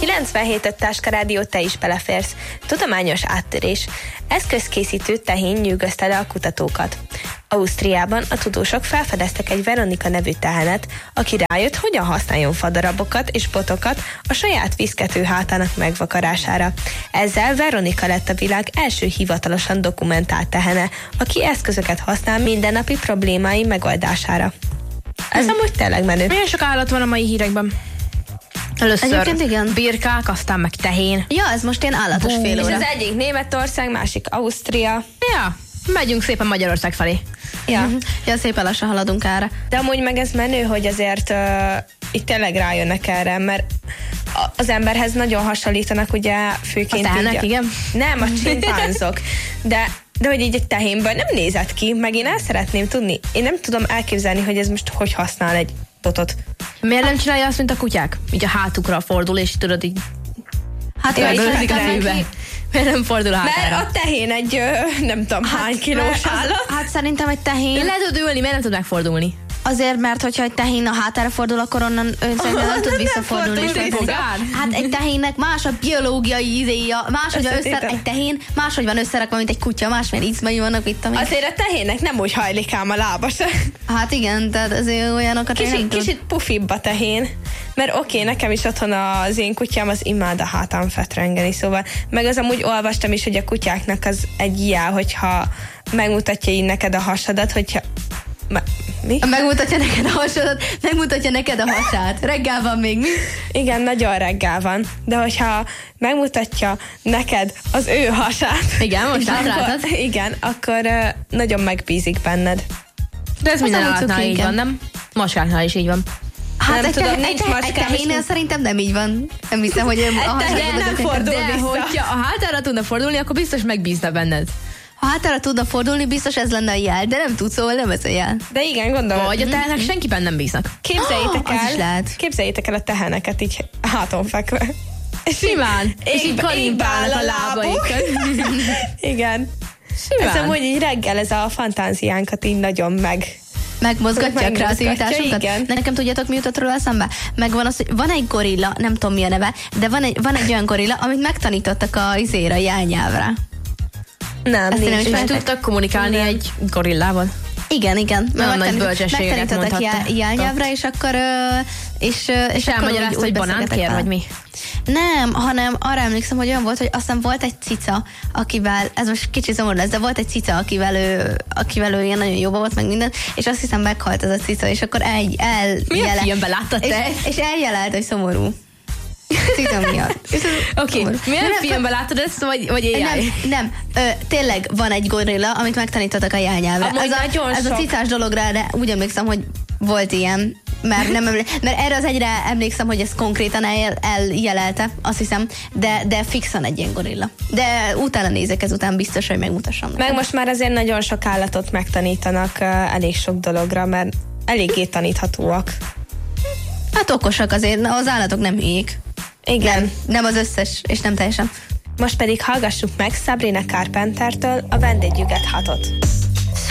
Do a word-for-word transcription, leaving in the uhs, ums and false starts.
kilencvenhét öt Táska Rádió, te is beleférsz. Tudományos áttörés. Eszközkészítő tehén nyűgözte le a kutatókat. Ausztriában a tudósok felfedeztek egy Veronika nevű tehenet, aki rájött, hogyan használjon fadarabokat és botokat a saját viszkető hátának megvakarására. Ezzel Veronika lett a világ első hivatalosan dokumentált tehene, aki eszközöket használ mindennapi problémái megoldására. Ez hmm. amúgy tényleg menő. Milyen sok állat van a mai hírekben? Először igen. birkák, aztán meg tehén. Ja, ez most ilyen állatos fél óra. És az egyik Németország, másik Ausztria. Ja, megyünk szépen Magyarország felé. Ja, uh-huh. ja szépen lassan haladunk erre. De amúgy meg ez menő, hogy azért uh, itt tényleg rájönnek erre, mert az emberhez nagyon hasonlítanak, ugye főként a tehenek, igen? Nem, a csimpánzok. De, de hogy így egy tehénből nem nézett ki, meg én el szeretném tudni. Én nem tudom elképzelni, hogy ez most hogy használ egy botot. Miért nem csinálja azt, mint a kutyák? Így a hátukra fordul, és tudod így... Hát ja, így a fűbe. Miért nem fordul a hátára? Mert a tehén egy, nem tudom, hát, hány kilós állat. Hát szerintem egy tehén... De le tud ülni, miért nem tud megfordulni? Azért, mert hogyha egy tehén a hátára fordul, akkor onnan ön szerintem nem tud visszafordulni. Nem vissza. Hát egy tehénnek más a biológiai izéja, máshogy össze, egy tehén máshogy van összerakva, mint egy kutya, másmilyen izmai vannak itt. Amik... Azért a tehénnek nem úgy hajlik ám a lába se. Hát igen, tehát azért olyanokat kicsit, nem kicsit pufibb a tehén. Mert oké, okay, nekem is otthon az én kutyám az imád a hátán fetrengeni, szóval. Meg az amúgy olvastam is, hogy a kutyáknak az egy jel, hogyha megmutatja így neked a hasadat, hogyha... Mi? Megmutatja neked a hasadat, megmutatja neked a hasát. Reggel van még, mi? Igen, nagyon reggel van. De hogyha megmutatja neked az ő hasát... Igen, most átlátod? Igen, akkor uh, nagyon megbízik benned. De ez az minden állatnál így van, nem? Maskáknál is így van. Hát nem egy, tudom, te, nincs egy, egy tehénnél szerintem nem így van. Nem hiszem, hogy a hasádat nem fordul de vissza. hogyha a hátára tudna fordulni, akkor biztos megbízna benned. Ha hátára tudna fordulni, biztos ez lenne a jel, de nem tud, szóval nem ez a jel. De igen, gondolom. Vagy a tehenek mm-hmm. senkiben nem bíznak. Képzeljétek oh, el, képzeljétek el a teheneket így háton fekve. Simán. És így kalimpálnak a lábaikat. Igen. Simán. Ez amúgy így reggel ez a fantáziánkat így nagyon meg... Megmozgatja a kreativitásunkat. Nekem tudjátok, mi jutott róla eszembe? Megvan az, hogy van egy gorilla, nem tudom mi a neve, de van egy, van egy olyan gorilla, amit megtanítottak a izére, a jelnyelvre. Nem, nincs. És nem tudtak kommunikálni nem. egy gorillával? Igen, igen. Nagyon nagy bölcsességet mondhatta. Jelnyelvre, és akkor... És, és, és elmagyarázta, hogy banánt kér, vagy mi? Nem, hanem arra emlékszem, hogy olyan volt, hogy aztán volt egy cica, akivel, ez most kicsit szomorú lesz, de volt egy cica, akivel ő, akivel ő ilyen nagyon jóba volt, meg minden, és azt hiszem meghalt ez a cica, és akkor el, el milyen filmben láttad te? És, és eljelelt, hogy szomorú. Cica miatt. Oké, okay. milyen nem, filmben láttad ezt, vagy, vagy éjjel? Nem, nem. Ö, tényleg van egy gorilla, amit megtanítottak a jelnyelvre. Ez a, ez a cicás dologra, de úgy emlékszem, hogy volt ilyen, mert, nem emlé- mert erre az egyre emlékszem, hogy ez konkrétan el, eljelelte, azt hiszem, de, de fixan egy ilyen gorilla. De utána nézek ezután biztos, hogy megmutassam. Meg nekem. Most már azért nagyon sok állatot megtanítanak uh, elég sok dologra, mert eléggé taníthatóak. Hát okosak azért, az állatok nem hülyék. Igen. Nem, nem az összes, és nem teljesen. Most pedig hallgassuk meg Sabrina Carpentertől a When Did You Get Hot-ot.